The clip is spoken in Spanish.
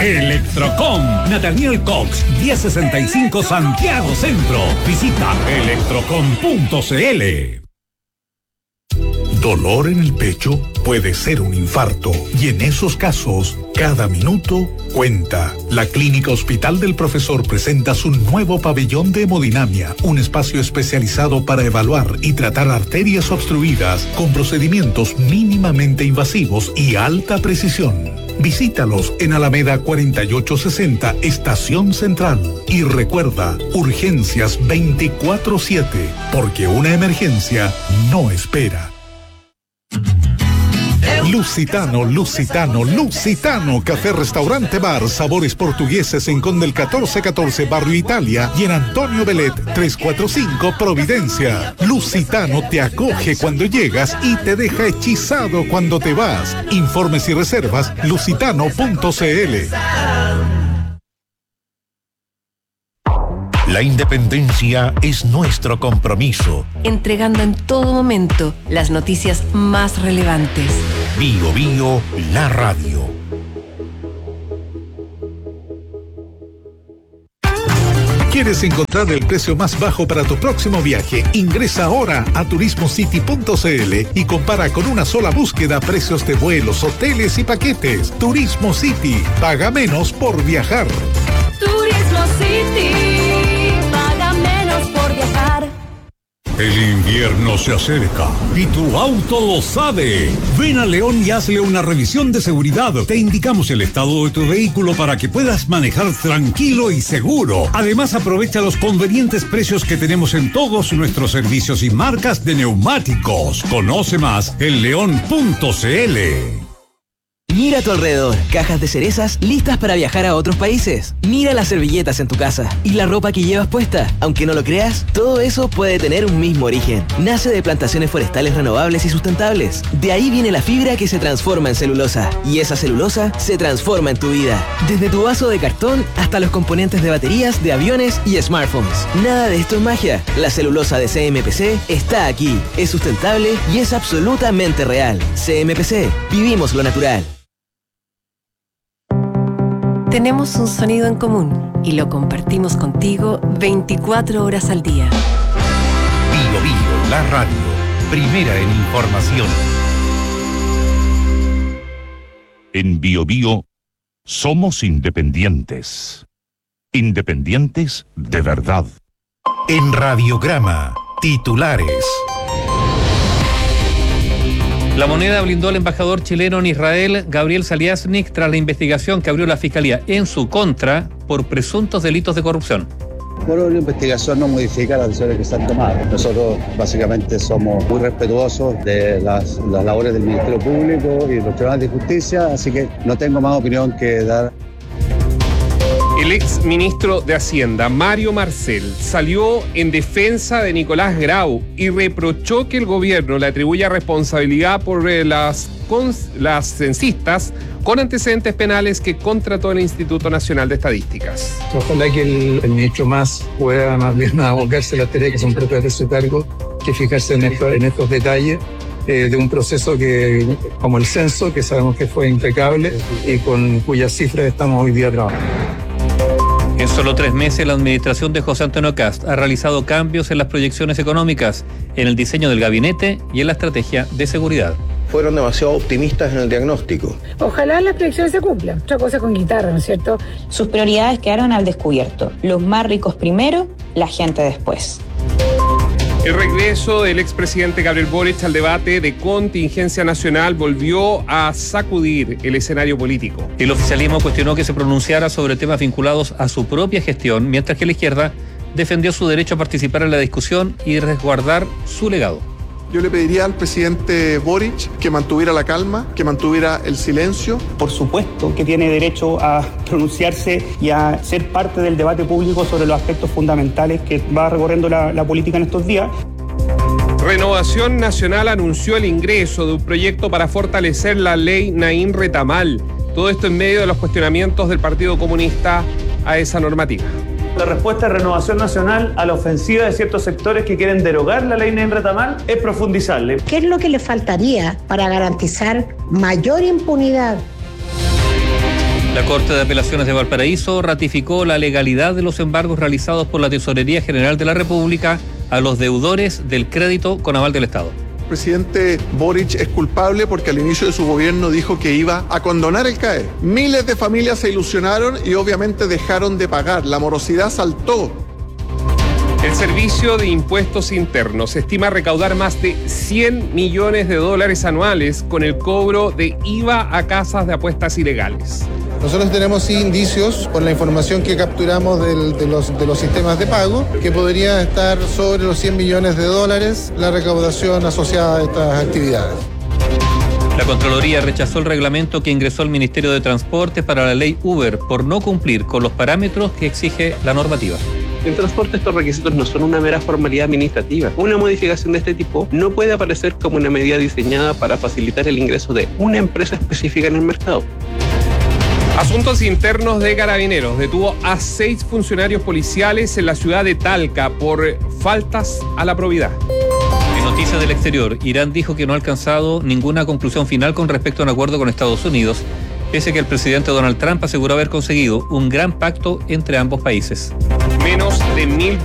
Electrocom, Nathaniel Cox, 1065 Santiago Centro. Visita electrocom.cl. Dolor en el pecho puede ser un infarto y en esos casos, cada minuto cuenta. La Clínica Hospital del Profesor presenta su nuevo pabellón de hemodinamia, un espacio especializado para evaluar y tratar arterias obstruidas con procedimientos mínimamente invasivos y alta precisión. Visítalos en Alameda 4860, Estación Central. Y recuerda, urgencias 24/7, porque una emergencia no espera. Lusitano, Café Restaurante Bar, sabores portugueses en Conde el 1414, Barrio Italia, y en Antonio Belet 345, Providencia. Lusitano te acoge cuando llegas y te deja hechizado cuando te vas. Informes y reservas, lusitano.cl. La independencia es nuestro compromiso. Entregando en todo momento las noticias más relevantes. Bio Bio, la radio. ¿Quieres encontrar el precio más bajo para tu próximo viaje? Ingresa ahora a turismocity.cl y compara con una sola búsqueda precios de vuelos, hoteles y paquetes. Turismo City. Paga menos por viajar. Turismo City. Paga menos por viajar. El invierno se acerca y tu auto lo sabe. Ven a León y hazle una revisión de seguridad. Te indicamos el estado de tu vehículo para que puedas manejar tranquilo y seguro. Además, aprovecha los convenientes precios que tenemos en todos nuestros servicios y marcas de neumáticos. Conoce más en león.cl. Mira a tu alrededor, cajas de cerezas listas para viajar a otros países. Mira las servilletas en tu casa y la ropa que llevas puesta. Aunque no lo creas, todo eso puede tener un mismo origen. Nace de plantaciones forestales renovables y sustentables. De ahí viene la fibra que se transforma en celulosa. Y esa celulosa se transforma en tu vida. Desde tu vaso de cartón hasta los componentes de baterías, de aviones y smartphones. Nada de esto es magia. La celulosa de CMPC está aquí. Es sustentable y es absolutamente real. CMPC, vivimos lo natural. Tenemos un sonido en común y lo compartimos contigo 24 horas al día. Bio Bio, la radio, primera en información. En Bio Bio somos independientes. Independientes de verdad. En Radiograma, titulares. La Moneda blindó al embajador chileno en Israel, Gabriel Saliasnik, tras la investigación que abrió la Fiscalía en su contra por presuntos delitos de corrupción. Bueno, la investigación no modifica las decisiones que se han tomado. Nosotros básicamente somos muy respetuosos de las labores del Ministerio Público y de los tribunales de justicia, así que no tengo más opinión que dar. El ex ministro de Hacienda, Mario Marcel, salió en defensa de Nicolás Grau y reprochó que el gobierno le atribuya responsabilidad por las censistas con antecedentes penales que contrató el Instituto Nacional de Estadísticas. Ojalá que el ministro más pueda más bien abocarse a las tareas que son propias de su cargo, que fijarse en estos detalles de un proceso que, como el censo, que sabemos que fue impecable y con cuyas cifras estamos hoy día trabajando. En solo 3 meses, la administración de José Antonio Kast ha realizado cambios en las proyecciones económicas, en el diseño del gabinete y en la estrategia de seguridad. Fueron demasiado optimistas en el diagnóstico. Ojalá las proyecciones se cumplan. Otra cosa con guitarra, ¿no es cierto? Sus prioridades quedaron al descubierto. Los más ricos primero, la gente después. El regreso del expresidente Gabriel Boric al debate de contingencia nacional volvió a sacudir el escenario político. El oficialismo cuestionó que se pronunciara sobre temas vinculados a su propia gestión, mientras que la izquierda defendió su derecho a participar en la discusión y resguardar su legado. Yo le pediría al presidente Boric que mantuviera la calma, que mantuviera el silencio. Por supuesto que tiene derecho a pronunciarse y a ser parte del debate público sobre los aspectos fundamentales que va recorriendo la política en estos días. Renovación Nacional anunció el ingreso de un proyecto para fortalecer la ley Naín Retamal. Todo esto en medio de los cuestionamientos del Partido Comunista a esa normativa. La respuesta de Renovación Nacional a la ofensiva de ciertos sectores que quieren derogar la ley Naín Retamal es profundizarle. ¿Qué es lo que le faltaría para garantizar mayor impunidad? La Corte de Apelaciones de Valparaíso ratificó la legalidad de los embargos realizados por la Tesorería General de la República a los deudores del crédito con aval del Estado. El presidente Boric es culpable porque al inicio de su gobierno dijo que iba a condonar el CAE. Miles de familias se ilusionaron y obviamente dejaron de pagar. La morosidad saltó. El Servicio de Impuestos Internos estima recaudar más de $100 millones anuales con el cobro de IVA a casas de apuestas ilegales. Nosotros tenemos indicios por la información que capturamos de los sistemas de pago que podría estar sobre los $100 millones la recaudación asociada a estas actividades. La Contraloría rechazó el reglamento que ingresó al Ministerio de Transportes para la ley Uber por no cumplir con los parámetros que exige la normativa. En transporte estos requisitos no son una mera formalidad administrativa. Una modificación de este tipo no puede aparecer como una medida diseñada para facilitar el ingreso de una empresa específica en el mercado. Asuntos Internos de Carabineros detuvo a 6 funcionarios policiales en la ciudad de Talca por faltas a la probidad. En noticias del exterior, Irán dijo que no ha alcanzado ninguna conclusión final con respecto a un acuerdo con Estados Unidos, pese a que el presidente Donald Trump aseguró haber conseguido un gran pacto entre ambos países. Menos de 1000